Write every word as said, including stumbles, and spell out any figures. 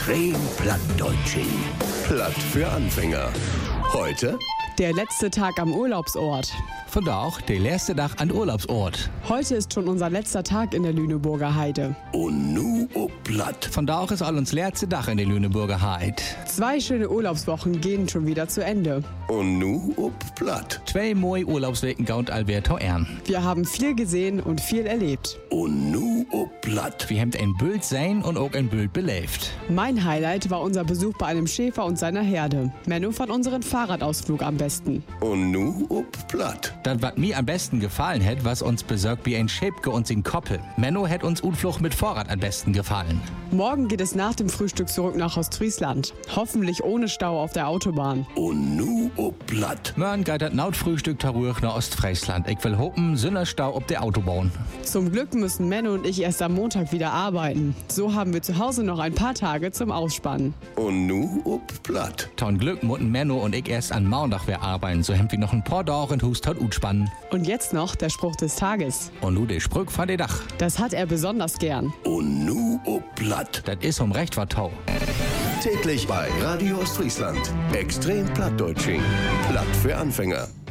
Extrem Plattdeutsching. Platt für Anfänger. Heute der letzte Tag am Urlaubsort. Von da auch der letzte Tag an Urlaubsort. Heute ist schon unser letzter Tag in der Lüneburger Heide. und nu ob Platt. Von da auch ist all uns letzte Tag in der Lüneburger Heide. Zwei schöne Urlaubswochen gehen schon wieder zu Ende. Und nu ob Platt. Zwei mooi Urlaubswegen gaunt Alberto Ern. Wir haben viel gesehen und viel erlebt. Und nu ob Platt. Wir haben ein Bild sein und auch ein Bild belebt. Mein Highlight war unser Besuch bei einem Schäfer und seiner Herde. Menno fand unseren Fahrradausflug am besten. Und nu ob Platt. Das, was mir am besten gefallen hätt, was uns besorgt wie ein Schäpke uns in Koppel. Menno hätt uns Utflucht mit Vorrat am besten gefallen. Morgen geht es nach dem Frühstück zurück nach Ostfriesland. Hoffentlich ohne Stau auf der Autobahn. Und nu ob Platt. Morgen geht das Nautfrühstück tarüch nach Ostfriesland. Ich will hoffen, Sünnerstau auf der Autobahn. Zum Glück müssen Menno und ich erst am Montag wieder arbeiten. So haben wir zu Hause noch ein paar Tage zum Ausspannen. Und nu ob Platt. Ton Glück mutten Menno und ich erst an Montag wieder arbeiten. So haben wir noch ein paar Tage in Hus tot utspannen. Und jetzt noch der Spruch des Tages. Und nu der Sprück von der Dach. Das hat er besonders gern. Und nu ob Platt. Das ist um recht wat tau. Täglich bei Radio Ostfriesland. Extrem Plattdeutsching. Platt für Anfänger.